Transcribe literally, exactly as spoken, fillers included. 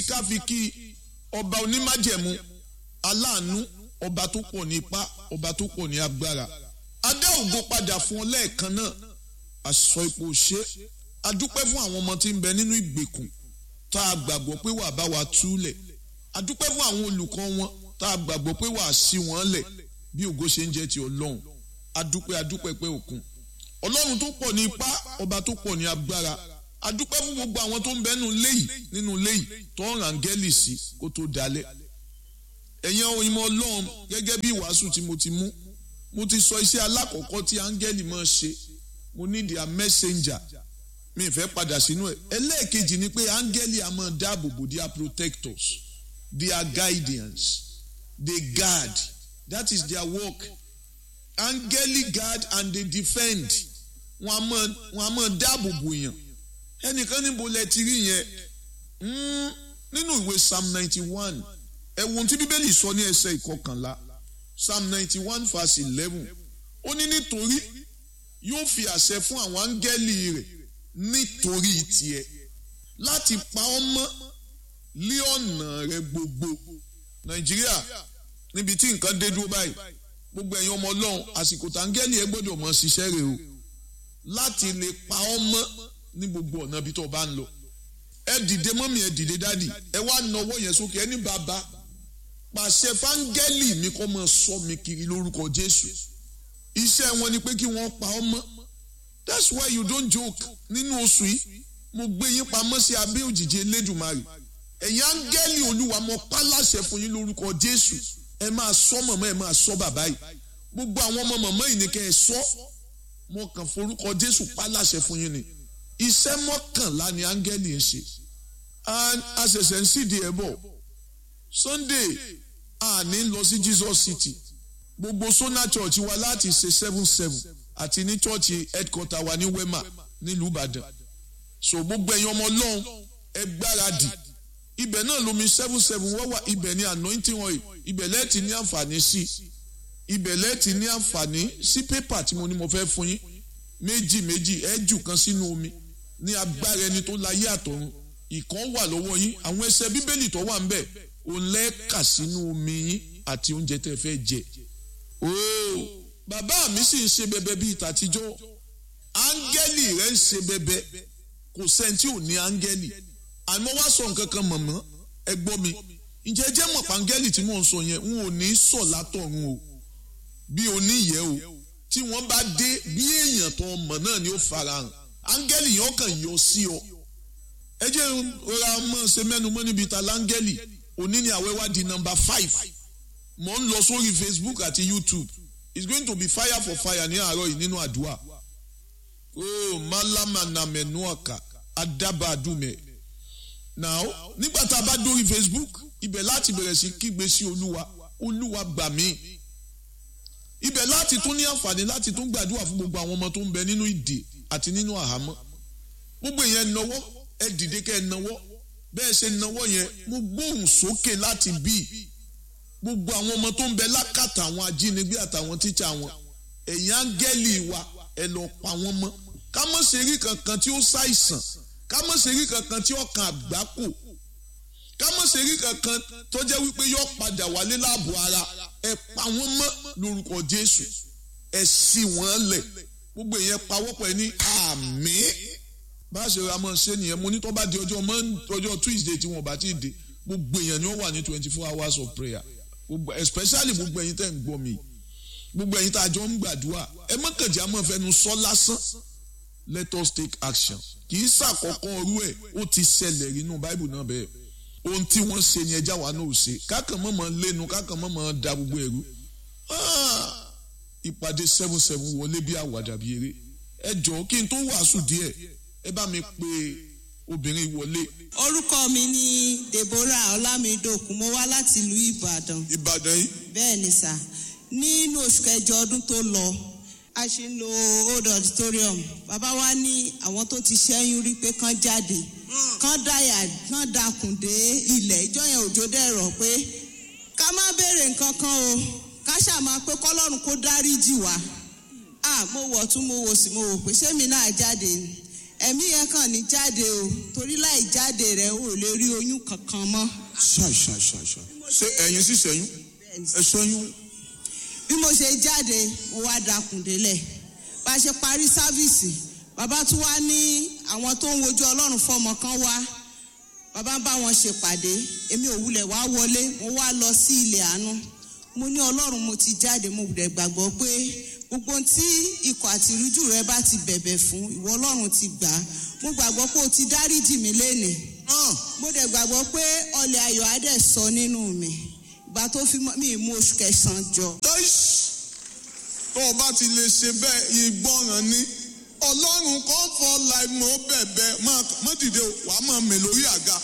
sí ká fi kí ọba onímájẹ̀mú aláàánú ọba tó pọ̀ ní ipá ọba tó pọ̀ ní agbára. Adá ògo padà fún ọ lẹ́ẹ̀kan náà àsọ ipò ṣe adúpẹ́ fún àwọn ọmọ tí ń bẹ nínú ìgbèkùn tá a gbàgbọ́ pé wàá bá wa túlẹ̀. Adúpẹ́ fún àwọn olùkọ́ wọn tá a gbàgbọ́ pé wàá ṣí wọn lẹ̀ bí ògo ṣe ń jẹ́ ti Ọlọ́run. Adúpẹ́ adúpẹ́ pé òkun Ọlọ́run tó pọ̀ ní ipá ọba tó pọ̀ ní agbára. Adúpẹ́ fún gbogbo àwọn tó ń bẹ nínú ilé yìí nínú ilé yìí tó ń ràǹgẹ́lì sí kó tó dalẹ̀. Ẹ̀yin ìmọ̀ Ọlọ́run gẹ́gẹ́ bí ìwàásù tí mo ti mú mo ti sọ iṣẹ́ alákọ̀ọ́kọ́ tí áńgẹ́lì máa ṣe mo ní their messenger mi ìfẹ́ padà sínú ẹ̀. Ẹlẹ́ẹ̀kejì ni pé áńgẹ́lì a máa dáàbò bò their protectors their guardians they guard that is their work. Áńgẹ́lì guard and they defend wọn a máa wọn a máa dáàbò bò yàn. Ẹnìkan níbo lẹ ti rí yẹn nínú ìwé Psalm ninety one ẹ̀wọ̀n tí Bíbélì sọ ní ẹsẹ̀ ìkọkànlá Psalm ninety one verse eleven ó ní nítorí yóò fi àṣẹ fún àwọn áńgẹ́lì rẹ̀ nítorí tiẹ̀ láti pa ọ́ mọ́ lé ọ̀nà rẹ̀ gbogbo. Nàìjíríà níbi tí nǹkan dé dúró báyìí gbogbo ẹ̀yin ọmọ Ọlọ́run àsìkò táńgẹ́lì ẹ gbọ́dọ̀ mọ̀ ṣiṣẹ́ rẹ̀ o láti lè pa ọ́ mọ́ ní gbogbo ọ̀nà bí tó bá ń lọ. Ẹ dìde mọ́mì ẹ dìde dádì ẹ wá nawọ́ yẹn sókè ẹ ní bàbá pàṣẹ fáńgẹ́lì mi kó máa sọ mi kiri lórúkọ Jésù. Iṣẹ́ wọn ni pé kí wọ́n pa ọ́ mọ́. That's why you don't joke. Nínú oṣù yìí mo gbé yín pamọ́ sí abẹ́ òjìji Elédùmarè. Ẹ̀yin áńgẹ́lì Olúwa mo pa láṣẹ fún yín lórúkọ Jésù. Ẹ máa sọ mọ̀mọ́ ẹ máa sọ bàbá yìí. Gbogbo àwọn ọmọ mọ̀mọ́ yìí ni kẹ́ ẹ sọ. Mo kàn forúkọ Jésù pa láṣẹ fún yín ni. Iṣẹ́ mọ́kànlá ni áńgẹ́lì ń ṣe. And a ṣẹ̀ṣẹ̀ ń sídìí ẹ̀ bọ̀. Sunday a ní lọ sí Jesus City gbogbo Sona Church wa láti ṣe seven seven àti ní church headquarter wa ní Wema nílùú Ìbàdàn. So gbogbo ẹ̀yin ọmọ Ọlọ́run ẹ gbáradì ibẹ̀ náà lomi seven seven wọ́n wà ibẹ̀ ní anointing oil ibẹ̀ lẹ́ẹ̀tì ní àǹfààní sí ibẹ̀ lẹ́ẹ̀tì ní àǹfààní sí pépà tí mo ní mo fẹ́ fún yín méjì méjì ẹ jù kan sínú omi ní agbára ẹni tó láyé àtọ̀run. Ìkan wà lọ́wọ́ yín àwọn ẹsẹ̀ Bíbélì tó wà ń bẹ̀ òun lẹ́ẹ̀ka sínú omi yín àti oúnjẹ tẹ́ fẹ́ jẹ. ooo bàbá mi sì ń ṣe bẹbẹ bíi tàtijọ́ áńgẹ́lì rẹ̀ ń ṣe bẹbẹ kò sẹ́ni tí ò ní áńgẹ́lì. àmọ́ wá sọ nǹkan kan mọ̀mọ́ ẹ gbọ́ mi ǹjẹ́ jẹ́ mọ̀ páńgẹ́lì tí mò ń sọ yẹn n ò ní sọ látọ̀run o bí oníyẹ̀ o tí wọ́n bá dé bí èèyàn tó mọ̀ náà ni ó farahàn áńgẹ́lì yẹn kàn yọ sí ọ. ẹ jẹ́ ra mọ́ ṣe mẹ́nu mọ́ níbi ta láńgẹ́lì òní ni àwẹ̀ wá di number five mo ń lọ sórí Facebook àti YouTube it's going to be fire for fire ní àárọ̀ yìí nínú àdúrà. oh malama na menuaka adabadume now nígbà tá a bá dórí Facebook ibẹ̀ láti bẹ̀rẹ̀ sí kígbe sí Olúwa Olúwa gbà mí. Ibẹ̀ láti tún ní àǹfààní láti tún gbàdúrà fún gbogbo àwọn ọmọ tó ń bẹ nínú ìdè àti nínú àhámọ́. Gbogbo èèyàn náwó ẹ dìde kẹ́ ẹ náwó bẹ́ẹ̀ ṣe náwó yẹn mo gbóhùn sókè láti bí gbogbo àwọn ọmọ tó ń bẹ lákàtà àwọn ajínigbé àtàwọn tíṣà wọn ẹ̀yin áńgẹ́lì wa ẹ lọ pa wọ́n mọ́ ká má ṣe rí kankan tí ó ṣàìsàn ká má ṣe rí kankan tí ó kan àgbákò ká má ṣe rí kankan tó jẹ́ wípé yóò padà wálé láàbò ara ẹ pa wọ́n mọ́ lórúkọ Jésù ẹ ṣí wọ́n lẹ̀ gbogbo èèyàn pawọ́pọ̀ ẹ ní àmín bá a ṣe ra mọ́ ṣe nìyẹn mo ní tó bá di ọjọ́ ọjọ́ Tuesday tí wọ́n bá ti dé gbogbo èèyàn ni wọ́n wà ní twenty four hours of prayer especially gbogbo ẹ̀yin tẹ́ ń gbọ́ mi gbogbo ẹ̀yin tá a jọ ń gbàdúrà ẹ mọ́kànjá mọ́ fẹnu sọ lásán let us take action kì í ṣàkọ́kọ́ ọrú ẹ̀ ó ti ṣẹlẹ̀ nínú Bible náà bẹ́ẹ̀ ohun tí wọ́n ṣe ni ẹja wa náà ò ṣe kákan mọ́mọ́ lẹ́nu kákan mọ́mọ́ da gbogbo ẹ̀rú ìpàdé seven seven wọlé bí àwàdà bí eré ẹ jọ̀ọ́ kí n tó wàásù díẹ̀ ẹ bá mi pe obìnrin wọlé. Orúkọ mi ni Deborah Ọlámídòkun mo wá láti ìlú Ìbàdàn. Ìbàdàn yìí. Bẹ́ẹ̀ ni sà nínú oṣù kẹjọ ọdún tó lọ a ṣe ń lo old auditorium bàbá wa ní àwọn tó ti ṣẹ́yún rí pé kán jáde kán dáyà kán dakùn dé ilẹ̀ ìjọ yẹn òjò dẹ̀rọ̀ pé ká má béèrè nǹkan kan o ká ṣàmà pé kọ́lọ́run kó dáríjì wá. à mo wọ̀ tún mo wò sí mo wò pé ṣé mi náà jáde ni ẹ̀mí yẹn kàn ní jáde o torí láì jáde rẹ̀ ò lè rí oyún kankan mọ́. ṣáì ṣáì ṣáì ṣáì ṣé ẹ̀yin sì ṣẹ́yún ẹ ṣẹ́yún. bí mo ṣe jáde mo wá dakùn délẹ̀ bá a ṣe parí sáfíìsì bàbá tún wá ní àwọn tó ń wojú ọlọ́run fọmọ kan wá bàbá bá wọn ṣèpàdé èmi ò wulẹ̀ wá wọlé mo wá lọ sí ilé àánú mo ní ọlọ́run mo ti jáde mo dẹ̀ gbàgbọ́ pé gbogbo tí ikọ̀ àti ìrújú rẹ bá ti bẹ̀bẹ̀ fún ìwọ ọlọ́run ti gbà á mo gbàgbọ́ pé o ti dáríjì mí lénìí mo dẹ̀ gbàgbọ́ pé ọlẹ̀ ayọ̀ á dẹ̀ sọ nínú mi ìgbà tó fi mí mú oṣù kẹsàn-án jọ. tó o bá ti lè ṣe bẹ́ẹ̀ ìgbọràn ni ọlọ́run kan fọ́ láì mọ́ bẹ̀bẹ̀ má dìde wàá máa mè lórí àga.